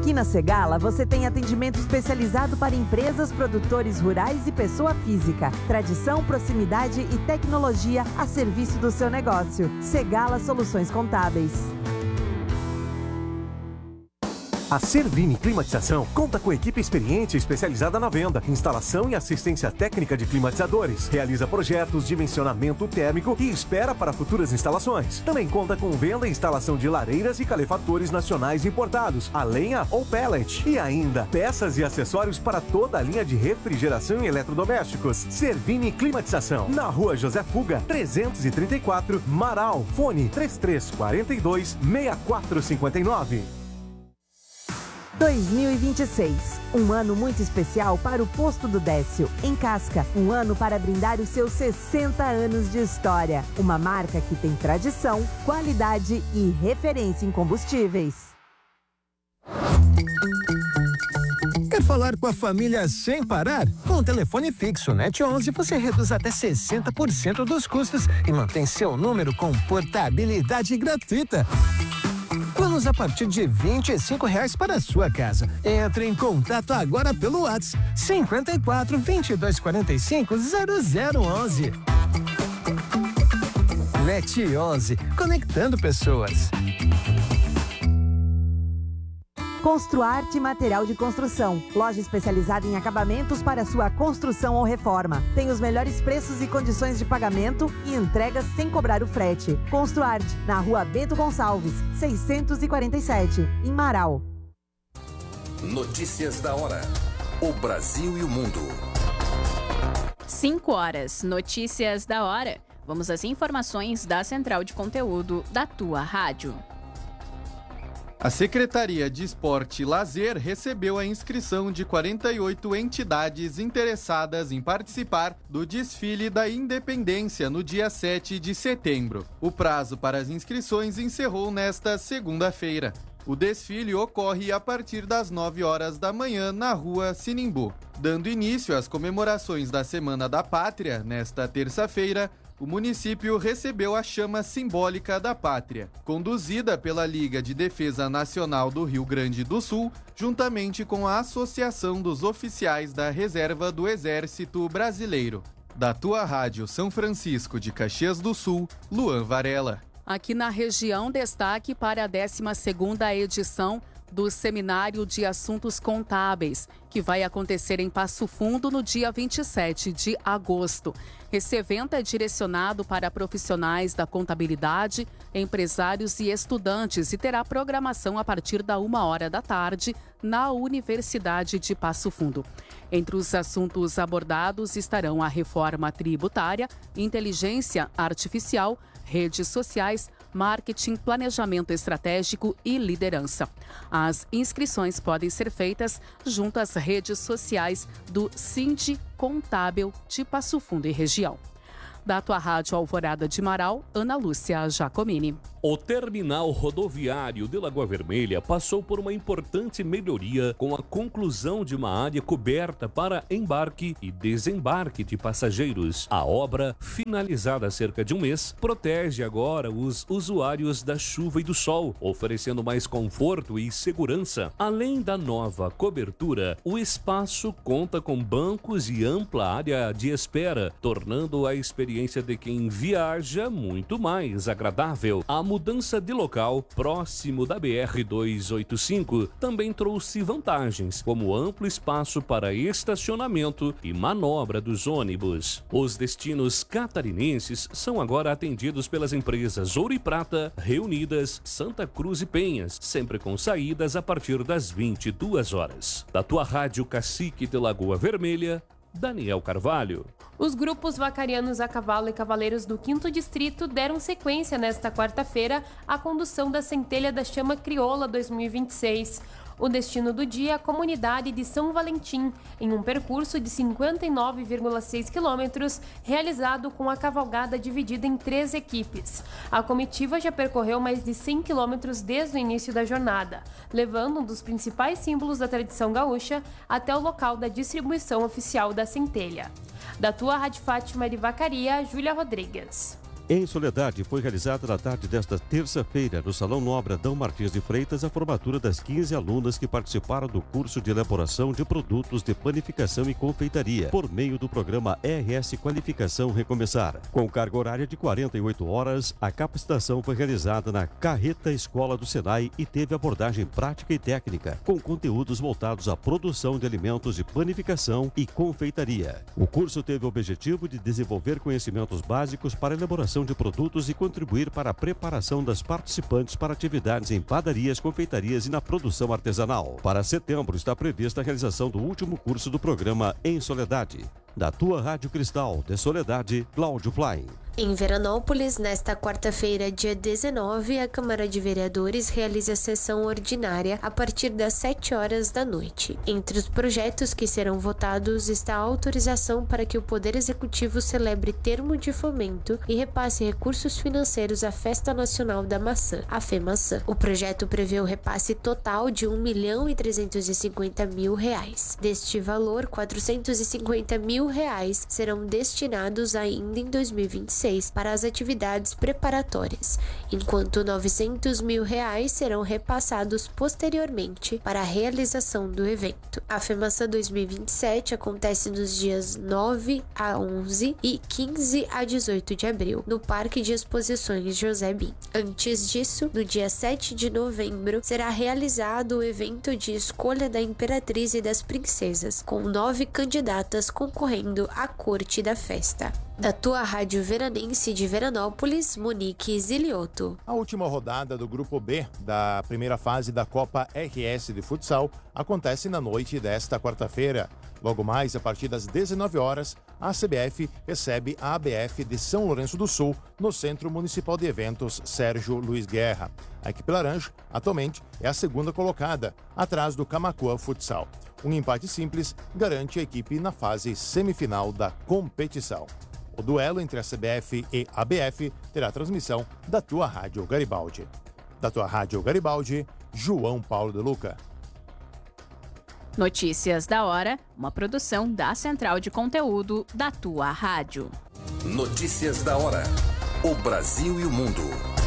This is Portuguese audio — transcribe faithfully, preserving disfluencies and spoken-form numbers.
Aqui na Segala você tem atendimento especializado para empresas, produtores rurais e pessoa física. Tradição, proximidade e tecnologia a serviço do seu negócio. Segala Soluções Contábeis. A Servini Climatização conta com equipe experiente e especializada na venda, instalação e assistência técnica de climatizadores. Realiza projetos, dimensionamento térmico e espera para futuras instalações. Também conta com venda e instalação de lareiras e calefatores nacionais importados, a lenha ou pellet. E ainda, peças e acessórios para toda a linha de refrigeração e eletrodomésticos. Servini Climatização, na Rua José Fuga, trezentos e trinta e quatro, Marau. Fone três três quatro dois, seis quatro cinco nove. dois mil e vinte e seis, um ano muito especial para o Posto do Décio, em Casca. Um ano para brindar os seus sessenta anos de história. Uma marca que tem tradição, qualidade e referência em combustíveis. Quer falar com a família sem parar? Com o telefone fixo NET onze, você reduz até sessenta por cento dos custos e mantém seu número com portabilidade gratuita. Planos a partir de vinte e cinco reais para a sua casa. Entre em contato agora pelo WhatsApp cinquenta e quatro, vinte e dois quarenta e cinco, zero zero onze. NET onze, conectando pessoas. Construarte Material de Construção. Loja especializada em acabamentos para sua construção ou reforma. Tem os melhores preços e condições de pagamento e entregas sem cobrar o frete. Construarte, na Rua Bento Gonçalves, seiscentos e quarenta e sete, em Marau. Notícias da hora. O Brasil e o mundo. cinco horas. Notícias da hora. Vamos às informações da Central de Conteúdo da Tua Rádio. A Secretaria de Esporte e Lazer recebeu a inscrição de quarenta e oito entidades interessadas em participar do desfile da Independência no dia sete de setembro. O prazo para as inscrições encerrou nesta segunda-feira. O desfile ocorre a partir das nove horas da manhã na Rua Sinimbu. Dando início às comemorações da Semana da Pátria, nesta terça-feira, o município recebeu a chama simbólica da pátria, conduzida pela Liga de Defesa Nacional do Rio Grande do Sul, juntamente com a Associação dos Oficiais da Reserva do Exército Brasileiro. Da Tua Rádio São Francisco de Caxias do Sul, Luan Varela. Aqui na região, destaque para a décima segunda edição do Seminário de Assuntos Contábeis, que vai acontecer em Passo Fundo no dia vinte e sete de agosto. Esse evento é direcionado para profissionais da contabilidade, empresários e estudantes e terá programação a partir da uma hora da tarde na Universidade de Passo Fundo. Entre os assuntos abordados estarão a reforma tributária, inteligência artificial, redes sociais, marketing, planejamento estratégico e liderança. As inscrições podem ser feitas junto às redes sociais do Sindi Contábil de Passo Fundo e região. Da Tua Rádio Alvorada de Marau, Ana Lúcia Giacomini. O terminal rodoviário de Lagoa Vermelha passou por uma importante melhoria com a conclusão de uma área coberta para embarque e desembarque de passageiros. A obra, finalizada há cerca de um mês, protege agora os usuários da chuva e do sol, oferecendo mais conforto e segurança. Além da nova cobertura, o espaço conta com bancos e ampla área de espera, tornando a experiência de quem viaja muito mais agradável. A mudança de local, próximo da B R duzentos e oitenta e cinco, também trouxe vantagens, como amplo espaço para estacionamento e manobra dos ônibus. Os destinos catarinenses são agora atendidos pelas empresas Ouro e Prata, Reunidas, Santa Cruz e Penhas, sempre com saídas a partir das vinte e duas horas. Da Tua Rádio Cacique de Lagoa Vermelha, Daniel Carvalho. Os grupos vacarianos a cavalo e cavaleiros do quinto Distrito deram sequência nesta quarta-feira à condução da Centelha da Chama Crioula dois mil e vinte e seis. O destino do dia é a comunidade de São Valentim, em um percurso de cinquenta e nove vírgula seis quilômetros, realizado com a cavalgada dividida em três equipes. A comitiva já percorreu mais de cem quilômetros desde o início da jornada, levando um dos principais símbolos da tradição gaúcha até o local da distribuição oficial da Centelha. Da Tua Rádio Fátima de Vacaria, Júlia Rodrigues. Em Soledade, foi realizada na tarde desta terça-feira, no Salão Nobre Adão Martins de Freitas, a formatura das quinze alunas que participaram do curso de elaboração de produtos de panificação e confeitaria, por meio do programa R S Qualificação Recomeçar. Com carga horária de quarenta e oito horas, a capacitação foi realizada na Carreta Escola do Senai e teve abordagem prática e técnica, com conteúdos voltados à produção de alimentos de panificação e confeitaria. O curso teve o objetivo de desenvolver conhecimentos básicos para a elaboração de produtos e contribuir para a preparação das participantes para atividades em padarias, confeitarias e na produção artesanal. Para setembro está prevista a realização do último curso do programa Em Soledade. Da tua Rádio Cristal de Soledade, Cláudio Plain. Em Veranópolis, nesta quarta-feira, dia dezenove, a Câmara de Vereadores realiza a sessão ordinária a partir das sete horas da noite. Entre os projetos que serão votados está a autorização para que o Poder Executivo celebre termo de fomento e repasse recursos financeiros à Festa Nacional da Maçã, a FEMaçã. O projeto prevê o repasse total de um milhão e trezentos e cinquenta mil reais. Deste valor, quatrocentos e cinquenta mil reais serão destinados ainda em dois mil e vinte e seis para as atividades preparatórias, enquanto novecentos mil reais serão repassados posteriormente para a realização do evento. A FEMaçã dois mil e vinte e sete acontece nos dias nove a onze e quinze a dezoito de abril, no Parque de Exposições José Bim. Antes disso, no dia sete de novembro, será realizado o evento de escolha da Imperatriz e das Princesas, com nove candidatas concorrendo à corte da festa. Da tua Rádio Veranense de Veranópolis, Monique Zilioto. A última rodada do Grupo B da primeira fase da Copa R S de Futsal acontece na noite desta quarta-feira. Logo mais, a partir das dezenove horas, a C B F recebe a A B F de São Lourenço do Sul no Centro Municipal de Eventos Sérgio Luiz Guerra. A equipe laranja, atualmente, é a segunda colocada, atrás do Camaquã Futsal. Um empate simples garante a equipe na fase semifinal da competição. O duelo entre a C B F e a B F terá transmissão da tua Rádio Garibaldi. Da tua Rádio Garibaldi, João Paulo de Luca. Notícias da hora, uma produção da Central de Conteúdo da tua rádio. Notícias da hora. O Brasil e o mundo.